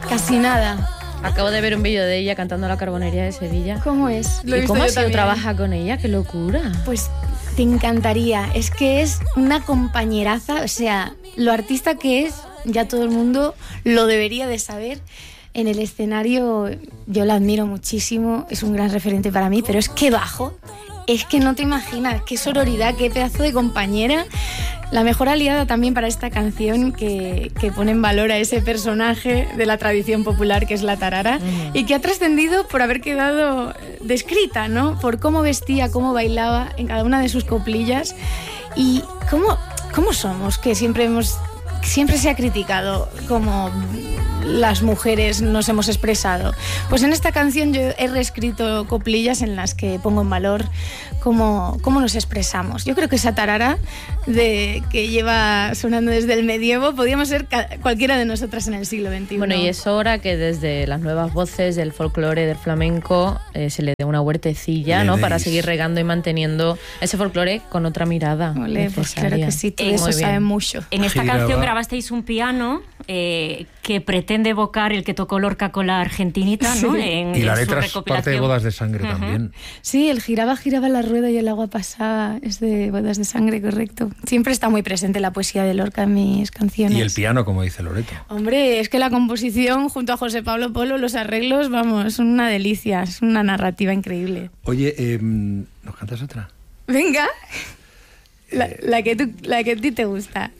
Casi nada. Acabo de ver un vídeo de ella cantando La Carbonería de Sevilla. ¿Cómo es? ¿Y cómo ha sido trabajar con ella? ¡Qué locura! Pues te encantaría. Es que es una compañeraza, o sea, lo artista que es, ya todo el mundo lo debería de saber. En el escenario yo la admiro muchísimo, es un gran referente para mí, pero es que bajo, es que no te imaginas, qué sororidad, qué pedazo de compañera. La mejor aliada también para esta canción que pone en valor a ese personaje de la tradición popular que es la tarara y que ha trascendido por haber quedado descrita, ¿no? Por cómo vestía, cómo bailaba en cada una de sus coplillas y cómo somos, que siempre se ha criticado cómo las mujeres nos hemos expresado. Pues en esta canción yo he reescrito coplillas en las que pongo en valor cómo nos expresamos. Yo creo que esa tarara que lleva sonando desde el medievo podríamos ser cualquiera de nosotras en el siglo XXI. Bueno, y es hora que desde las nuevas voces del folclore, del flamenco, se le dé una huertecilla, ¿no? Para seguir regando y manteniendo ese folclore con otra mirada. Olé, pues claro que sí, todo eso sabe mucho. En esta canción grabasteis un piano que pretende evocar el que tocó Lorca con la argentinita, ¿no? Sí. Y la letra es parte de Bodas de Sangre también. Sí, el giraba la rueda y el agua pasaba, es de Bodas de Sangre, correcto. Siempre está muy presente la poesía de Lorca en mis canciones. Y el piano, como dice Loreto. Hombre, es que la composición junto a José Pablo Polo, los arreglos, vamos, son una delicia, es una narrativa increíble. Oye, ¿nos cantas otra? Venga, la que a ti te gusta.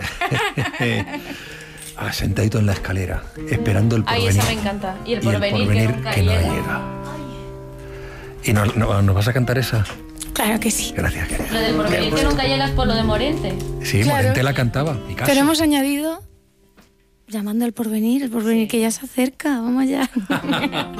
Sentadito en la escalera, esperando el porvenir. Ay, esa me encanta. Y el porvenir que no llega. ¿Y nos vas a cantar esa? Claro que sí. Gracias, querida. Lo del porvenir que nunca llegas por lo de Morente. Sí, claro. Morente la cantaba, Picasso. Pero hemos añadido llamando al porvenir, el porvenir que ya se acerca, vamos allá.